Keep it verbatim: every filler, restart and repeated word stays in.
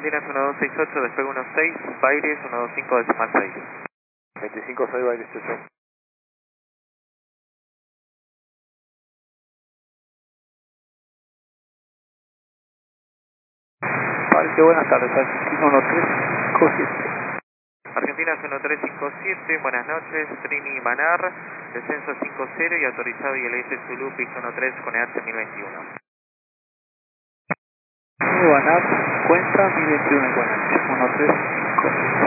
Argentina es uno dos seis ocho, despegue uno seis, Baires uno dos cinco decimal seis. veinticinco seis, Baires, chau, chau. Parque, buenas tardes, Argentina uno tres cinco siete. Argentina es uno tres cinco siete, buenas noches, Trini Manar, descenso cinco cero y autorizado I L S Zulu, piso uno tres con E H mil veintiuno. Muy buenas, cuenta mil veintiuno con H, uno tres cinco siete.